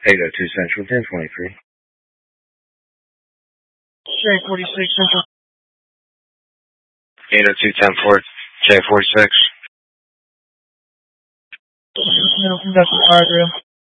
802 Central, 1023. J46 Central. 802 10-4, J46. Middle from Dusty Fire Drill.